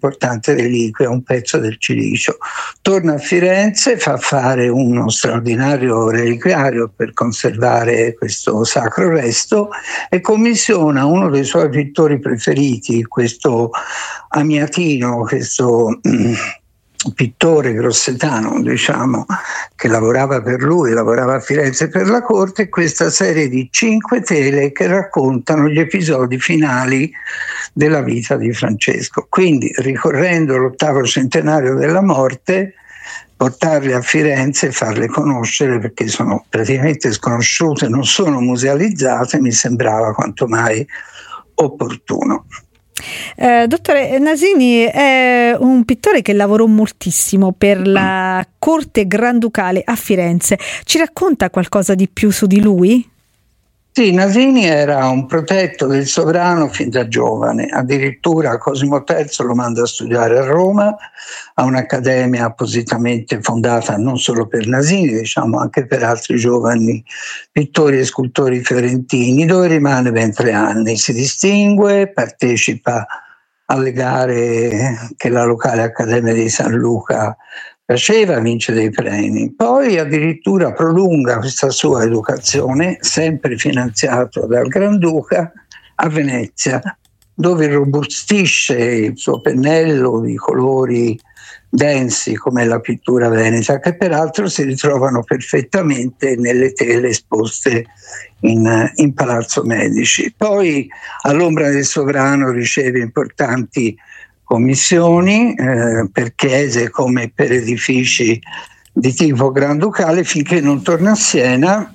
importante reliquia, un pezzo del cilicio. Torna a Firenze, fa fare uno straordinario reliquiario per conservare questo sacro resto e commissiona uno dei suoi pittori preferiti, questo Amiatino, questo pittore grossetano, diciamo, che lavorava per lui, lavorava a Firenze per la corte, questa serie di 5 tele che raccontano gli episodi finali della vita di Francesco. Quindi, ricorrendo l'8° centenario della morte, portarle a Firenze e farle conoscere, perché sono praticamente sconosciute, non sono musealizzate, mi sembrava quanto mai opportuno. Dottore Nasini è un pittore che lavorò moltissimo per la corte granducale a Firenze. Ci racconta qualcosa di più su di lui? Sì, Nasini era un protetto del sovrano fin da giovane, addirittura Cosimo III lo manda a studiare a Roma, a un'accademia appositamente fondata non solo per Nasini, diciamo anche per altri giovani pittori e scultori fiorentini, dove rimane ben 3 anni. Si distingue, partecipa alle gare che la locale Accademia di San Luca faceva, vince dei premi, poi addirittura prolunga questa sua educazione, sempre finanziato dal Granduca, a Venezia, dove robustisce il suo pennello di colori densi come la pittura veneta, che peraltro si ritrovano perfettamente nelle tele esposte in Palazzo Medici. Poi all'ombra del sovrano riceve importanti commissioni per chiese come per edifici di tipo granducale, finché non torna a Siena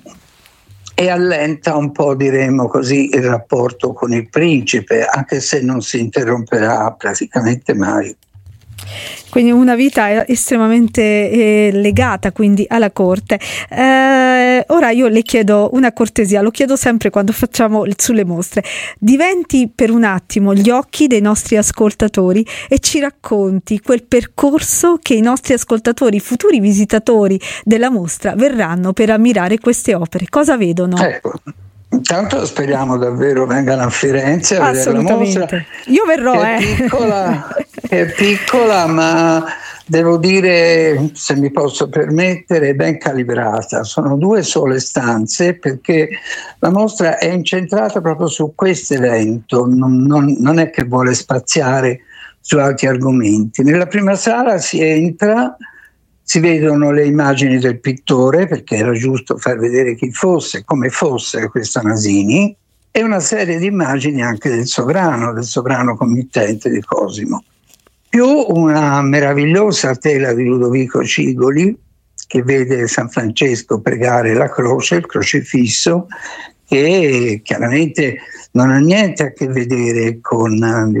e allenta un po', diremmo così, il rapporto con il principe, anche se non si interromperà praticamente mai. Quindi una vita estremamente legata quindi alla corte. Ora io le chiedo una cortesia, lo chiedo sempre quando facciamo sulle mostre. Diventi per un attimo gli occhi dei nostri ascoltatori e ci racconti quel percorso che i nostri ascoltatori, futuri visitatori della mostra, verranno per ammirare queste opere. Cosa vedono? Ecco. Intanto speriamo davvero vengano a Firenze a vedere la mostra. Io verrò, È piccola, ma devo dire, se mi posso permettere, ben calibrata. Sono 2 sole stanze perché la mostra è incentrata proprio su questo evento, non è che vuole spaziare su altri argomenti. Nella prima sala si entra, si vedono le immagini del pittore, perché era giusto far vedere chi fosse, come fosse questo Nasini, e una serie di immagini anche del sovrano committente di Cosimo, più una meravigliosa tela di Ludovico Cigoli che vede San Francesco pregare la croce, il crocifisso, che chiaramente non ha niente a che vedere con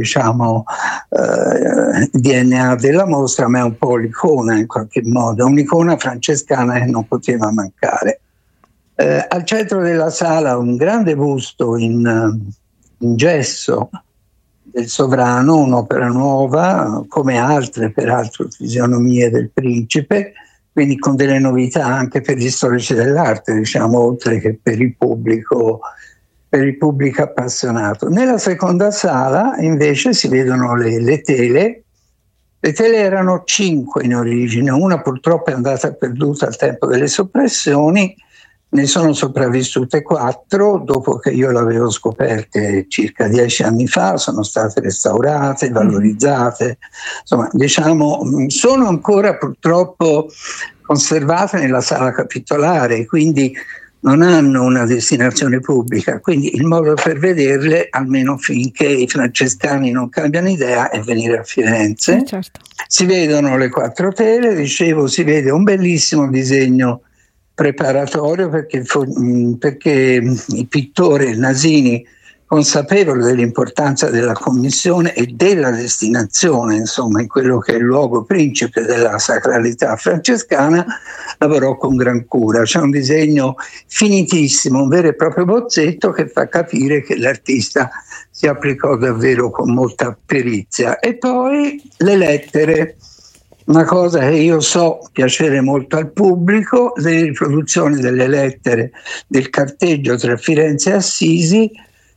il DNA della mostra, ma è un po' l'icona in qualche modo, un'icona francescana che non poteva mancare. Al centro della sala un grande busto in gesso del sovrano, un'opera nuova, come altre peraltro fisionomie del principe, quindi con delle novità anche per gli storici dell'arte, diciamo, oltre che per il pubblico appassionato. Nella seconda sala invece si vedono le tele. Le tele erano 5 in origine, una purtroppo è andata perduta al tempo delle soppressioni, ne sono sopravvissute 4, dopo che io le avevo scoperte circa 10 anni fa, sono state restaurate, valorizzate, insomma, diciamo, sono ancora purtroppo conservate nella sala capitolare, quindi non hanno una destinazione pubblica, quindi il modo per vederle, almeno finché i francescani non cambiano idea, è venire a Firenze. Certo. Si vedono le 4 tele, dicevo, si vede un bellissimo disegno preparatorio perché il pittore Nasini, consapevole dell'importanza della commissione e della destinazione, insomma, in quello che è il luogo principe della sacralità francescana, lavorò con gran cura. C'è un disegno finitissimo, un vero e proprio bozzetto che fa capire che l'artista si applicò davvero con molta perizia. E poi le lettere, una cosa che io so piacere molto al pubblico, le riproduzioni delle lettere del carteggio tra Firenze e Assisi,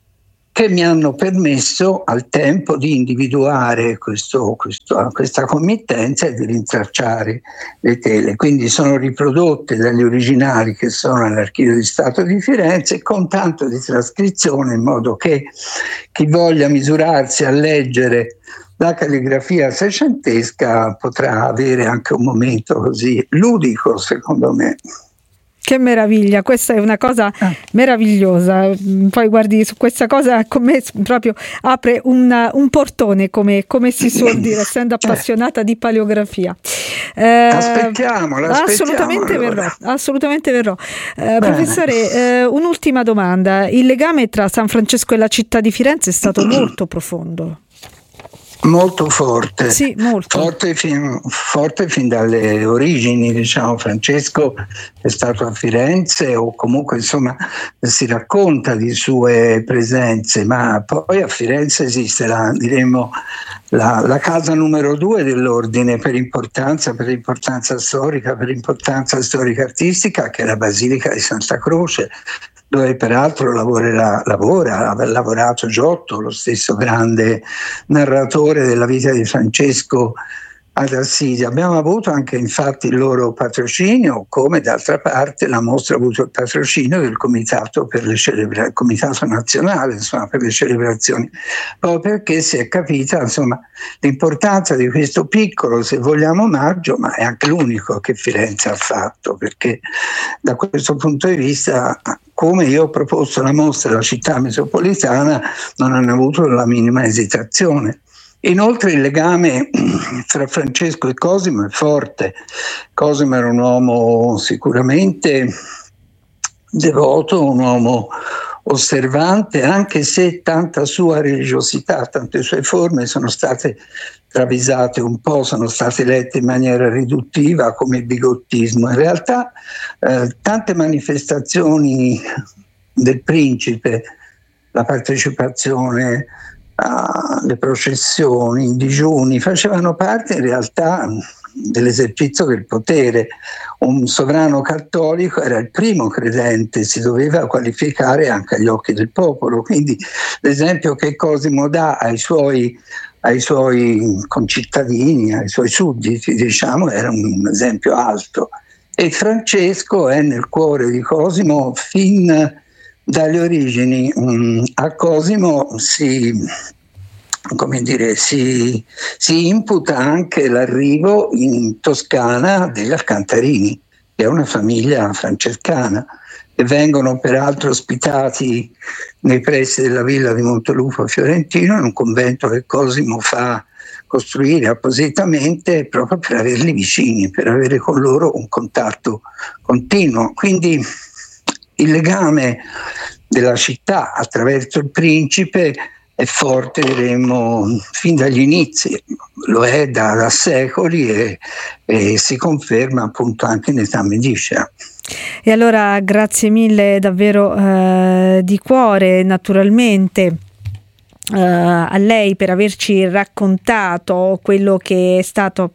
che mi hanno permesso al tempo di individuare questa committenza e di rintracciare le tele. Quindi sono riprodotte dagli originali che sono all'Archivio di Stato di Firenze, con tanto di trascrizione, in modo che chi voglia misurarsi a leggere la calligrafia seicentesca potrà avere anche un momento così ludico, secondo me. Che meraviglia, questa è una cosa meravigliosa. Poi guardi, su questa cosa con me proprio apre un portone, come si suol dire, essendo appassionata di paleografia. L'aspettiamo. Assolutamente verrò. Professore, un'ultima domanda. Il legame tra San Francesco e la città di Firenze è stato molto profondo. Molto forte, sì, molto. Forte fin dalle origini, diciamo. Francesco è stato a Firenze, o comunque insomma si racconta di sue presenze, ma poi a Firenze esiste la casa numero 2 dell'ordine per importanza storica, per importanza storica-artistica, che è la Basilica di Santa Croce, dove peraltro ha lavorato Giotto, lo stesso grande narratore della vita di Francesco ad Assisi. Abbiamo avuto anche infatti il loro patrocinio, come d'altra parte la mostra ha avuto il patrocinio del Comitato Comitato Nazionale, insomma, per le celebrazioni, proprio perché si è capita, insomma, l'importanza di questo piccolo, se vogliamo, omaggio, ma è anche l'unico che Firenze ha fatto, perché da questo punto di vista, come io ho proposto la mostra alla città metropolitana, non hanno avuto la minima esitazione. Inoltre il legame tra Francesco e Cosimo è forte. Cosimo era un uomo sicuramente devoto, un uomo osservante, anche se tanta sua religiosità, tante sue forme sono state travisate un po', sono state lette in maniera riduttiva come il bigottismo. In realtà tante manifestazioni del principe, la partecipazione alle processioni, i digiuni, facevano parte in realtà dell'esercizio del potere. Un sovrano cattolico era il primo credente, si doveva qualificare anche agli occhi del popolo, quindi l'esempio che Cosimo dà ai suoi concittadini, ai suoi sudditi, diciamo, era un esempio alto. E Francesco è nel cuore di Cosimo fin dalle origini. A Cosimo si imputa anche l'arrivo in Toscana degli Alcantarini, che è una famiglia francescana, e vengono peraltro ospitati nei pressi della villa di Montelupo Fiorentino, in un convento che Cosimo fa costruire appositamente proprio per averli vicini, per avere con loro un contatto continuo. Quindi il legame della città attraverso il principe è forte, diremmo, fin dagli inizi, lo è da secoli e si conferma appunto anche in età medicea. E allora grazie mille davvero di cuore, naturalmente, a lei per averci raccontato quello che è stata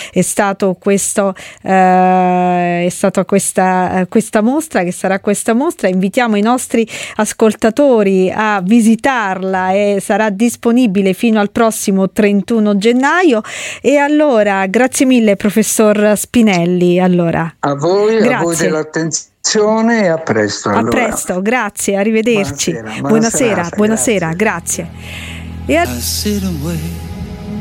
questa mostra, che sarà questa mostra. Invitiamo i nostri ascoltatori a visitarla e sarà disponibile fino al prossimo 31 gennaio. E allora grazie mille professor Spinelli. Allora, a voi dell'attenzione e a presto. A presto, grazie, arrivederci. Buonasera, grazie.